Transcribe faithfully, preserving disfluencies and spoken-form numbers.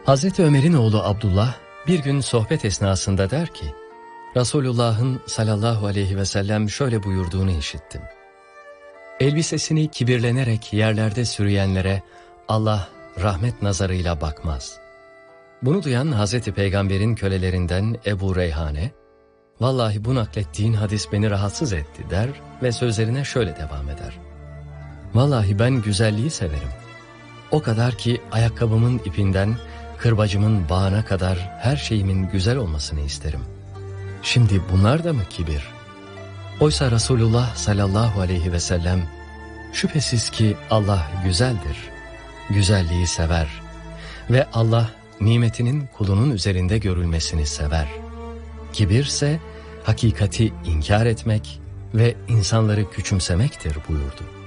Hazreti Ömer'in oğlu Abdullah bir gün sohbet esnasında der ki, Resulullah'ın sallallahu aleyhi ve sellem şöyle buyurduğunu işittim. Elbisesini kibirlenerek yerlerde sürüyenlere Allah rahmet nazarıyla bakmaz. Bunu duyan Hazreti Peygamber'in kölelerinden Ebu Reyhane, vallahi bu naklettiğin hadis beni rahatsız etti der ve sözlerine şöyle devam eder. Vallahi ben güzelliği severim. O kadar ki ayakkabımın ipinden kırbacımın bağına kadar her şeyimin güzel olmasını isterim. Şimdi bunlar da mı kibir? Oysa Resulullah sallallahu aleyhi ve sellem şüphesiz ki Allah güzeldir, güzelliği sever ve Allah nimetinin kulunun üzerinde görülmesini sever. Kibirse hakikati inkar etmek ve insanları küçümsemektir buyurdu.